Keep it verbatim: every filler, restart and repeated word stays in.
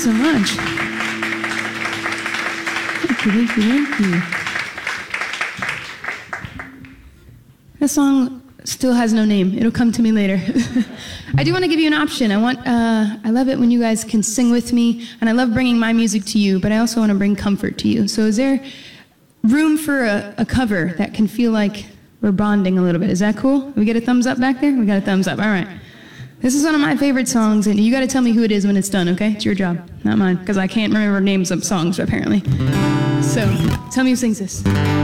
so much. Thank you, thank you, thank you. That song still has no name. It'll come to me later. I do want to give you an option. I want. Uh, I love it when you guys can sing with me, and I love bringing my music to you, but I also want to bring comfort to you. So is there room for a, a cover that can feel like we're bonding a little bit? Is that cool? We get a thumbs up back there? We got a thumbs up. All right. This is one of my favorite songs, and you got to tell me who it is when it's done, okay? It's your job, not mine, because I can't remember names of songs, apparently. So, tell me who sings this.